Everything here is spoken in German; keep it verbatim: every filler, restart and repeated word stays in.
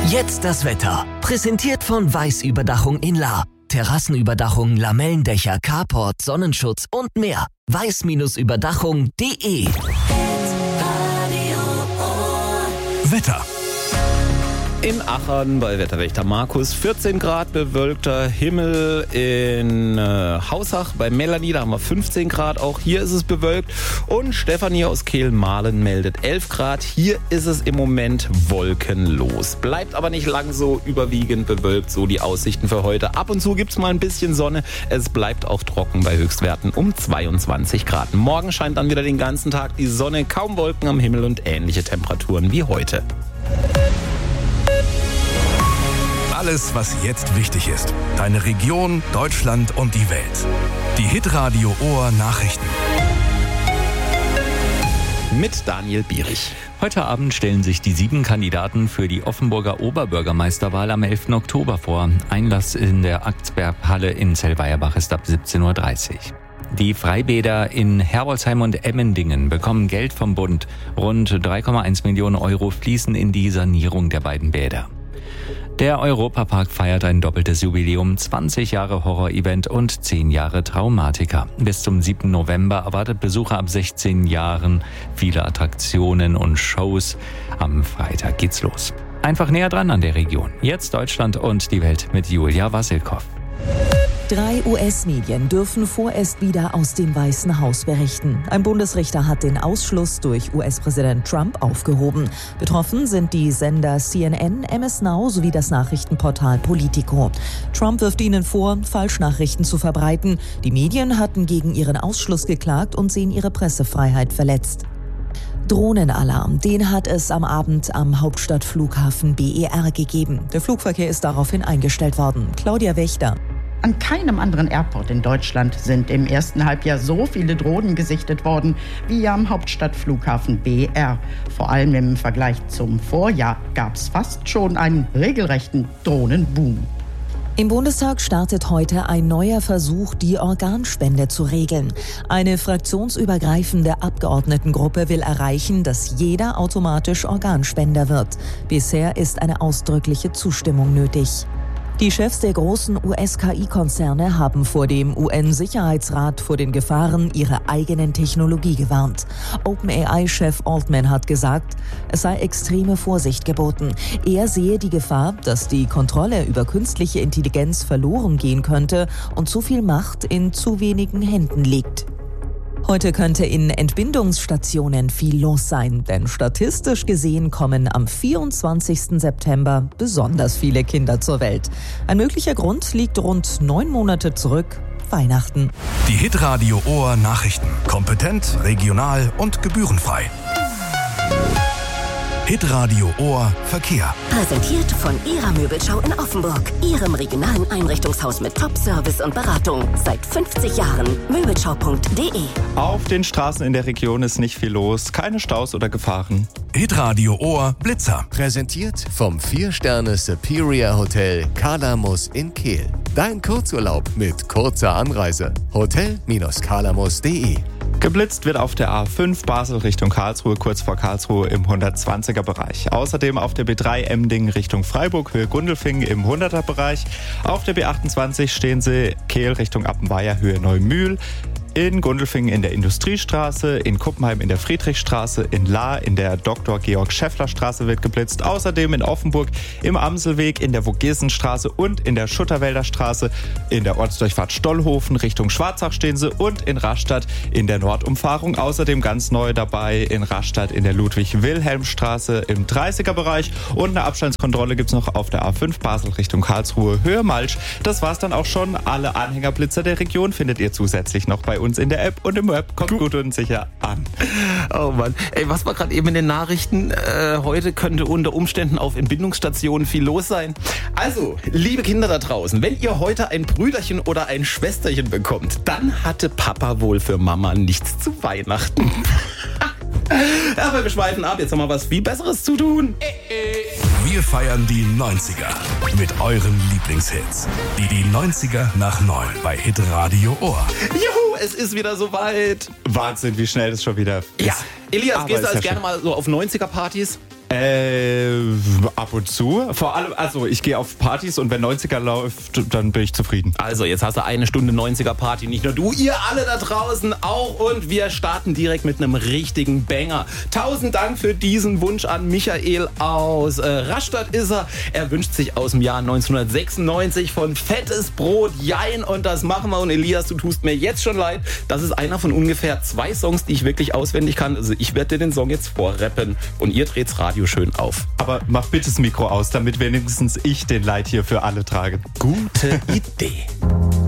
Jetzt das Wetter. Präsentiert von Weiß Überdachung in Lahr. Terrassenüberdachung, Lamellendächer, Carport, Sonnenschutz und mehr. weiß Überdachung punkt de. Wetter. In Achern bei Wetterwächter Markus vierzehn Grad, bewölkter Himmel. In äh, Hausach bei Melanie, da haben wir fünfzehn Grad, auch hier ist es bewölkt. Und Stefanie aus Kehl-Mahlen meldet elf Grad, hier ist es im Moment wolkenlos. Bleibt aber nicht lang so überwiegend bewölkt, so die Aussichten für heute. Ab und zu gibt es mal ein bisschen Sonne, es bleibt auch trocken bei Höchstwerten um zweiundzwanzig Grad. Morgen scheint dann wieder den ganzen Tag die Sonne, kaum Wolken am Himmel und ähnliche Temperaturen wie heute. Alles, was jetzt wichtig ist. Deine Region, Deutschland und die Welt. Die Hitradio Ohr Nachrichten. Mit Daniel Bierich. Heute Abend stellen sich die sieben Kandidaten für die Offenburger Oberbürgermeisterwahl am elften Oktober vor. Einlass in der Achtsberghalle in Zellweierbach ist ab siebzehn Uhr dreißig. Die Freibäder in Herbolzheim und Emmendingen bekommen Geld vom Bund. Rund drei Komma eins Millionen Euro fließen in die Sanierung der beiden Bäder. Der Europapark feiert ein doppeltes Jubiläum, zwanzig Jahre Horror-Event und zehn Jahre Traumatiker. Bis zum siebten November erwartet Besucher ab sechzehn Jahren viele Attraktionen und Shows. Am Freitag geht's los. Einfach näher dran an der Region. Jetzt Deutschland und die Welt mit Julia Wassilkow. Drei U S-Medien dürfen vorerst wieder aus dem Weißen Haus berichten. Ein Bundesrichter hat den Ausschluss durch U S-Präsident Trump aufgehoben. Betroffen sind die Sender C N N, M S Now sowie das Nachrichtenportal Politico. Trump wirft ihnen vor, Falschnachrichten zu verbreiten. Die Medien hatten gegen ihren Ausschluss geklagt und sehen ihre Pressefreiheit verletzt. Drohnenalarm, den hat es am Abend am Hauptstadtflughafen B E R gegeben. Der Flugverkehr ist daraufhin eingestellt worden. Claudia Wächter. An keinem anderen Airport in Deutschland sind im ersten Halbjahr so viele Drohnen gesichtet worden wie am Hauptstadtflughafen B E R. Vor allem im Vergleich zum Vorjahr gab es fast schon einen regelrechten Drohnenboom. Im Bundestag startet heute ein neuer Versuch, die Organspende zu regeln. Eine fraktionsübergreifende Abgeordnetengruppe will erreichen, dass jeder automatisch Organspender wird. Bisher ist eine ausdrückliche Zustimmung nötig. Die Chefs der großen U S-K I-Konzerne haben vor dem U N-Sicherheitsrat vor den Gefahren ihrer eigenen Technologie gewarnt. OpenAI-Chef Altman hat gesagt, es sei extreme Vorsicht geboten. Er sehe die Gefahr, dass die Kontrolle über künstliche Intelligenz verloren gehen könnte und zu viel Macht in zu wenigen Händen liegt. Heute könnte in Entbindungsstationen viel los sein, denn statistisch gesehen kommen am vierundzwanzigsten September besonders viele Kinder zur Welt. Ein möglicher Grund liegt rund neun Monate zurück, Weihnachten. Die Hitradio Ohr Nachrichten. Kompetent, regional und gebührenfrei. Hitradio Ohr Verkehr. Präsentiert von Ihrer Möbelschau in Offenburg. Ihrem regionalen Einrichtungshaus mit Top-Service und Beratung. Seit fünfzig Jahren. Möbelschau punkt de. Auf den Straßen in der Region ist nicht viel los. Keine Staus oder Gefahren. Hitradio Ohr Blitzer. Präsentiert vom vier Sterne Superior Hotel Kalamus in Kehl. Dein Kurzurlaub mit kurzer Anreise. hotel Bindestrich kalamus punkt de. Geblitzt wird auf der A fünf Basel Richtung Karlsruhe, kurz vor Karlsruhe im hundertzwanziger Bereich. Außerdem auf der B drei Emding Richtung Freiburg, Höhe Gundelfingen im hunderter Bereich. Auf der B achtundzwanzig stehen Sie Kehl Richtung Appenweier, Höhe Neumühl. In Gundelfingen in der Industriestraße, in Kuppenheim in der Friedrichstraße, in Lahr in der Doktor Georg Schäffler Straße wird geblitzt. Außerdem in Offenburg im Amselweg, in der Vogesenstraße und in der Schutterwälder Straße. In der Ortsdurchfahrt Stollhofen Richtung Schwarzach stehen sie und in Rastatt in der Nordumfahrung. Außerdem ganz neu dabei in Rastatt in der Ludwig-Wilhelm-Straße im dreißiger Bereich. Und eine Abstandskontrolle gibt es noch auf der A fünf Basel Richtung Karlsruhe, Höhe Malsch. Das war's dann auch schon. Alle Anhängerblitzer der Region findet ihr zusätzlich noch bei uns in der App und im Web. Kommt gut und sicher an. Oh Mann. Ey, was war gerade eben in den Nachrichten? Äh, heute könnte unter Umständen auf Entbindungsstationen viel los sein. Also, liebe Kinder da draußen, wenn ihr heute ein Brüderchen oder ein Schwesterchen bekommt, dann hatte Papa wohl für Mama nichts zu Weihnachten. Ja, aber wir schweifen ab. Jetzt haben wir was viel Besseres zu tun. Wir feiern die neunziger mit euren Lieblingshits. Die, die neunziger nach neun bei Hitradio Ohr. Juhu, es ist wieder soweit. Wahnsinn, wie schnell das schon wieder ist. Ja. Elias, Aber gehst du ist als ja gerne schön. mal so auf neunziger-Partys? Äh, ab und zu. Vor allem, also ich gehe auf Partys und wenn neunziger läuft, dann bin ich zufrieden. Also, jetzt hast du eine Stunde neunziger Party. Nicht nur du, ihr alle da draußen auch. Und wir starten direkt mit einem richtigen Banger. Tausend Dank für diesen Wunsch an Michael aus äh, Rastatt ist er. Er wünscht sich aus dem Jahr neunzehnhundertsechsundneunzig von Fettes Brot Jein. Und das machen wir. Und Elias, du tust mir jetzt schon leid. Das ist einer von ungefähr zwei Songs, die ich wirklich auswendig kann. Also ich werde dir den Song jetzt vorrappen. Und ihr dreht's Radio schön auf. Aber mach bitte das Mikro aus, damit wenigstens ich den Leid hier für alle trage. Gute Idee.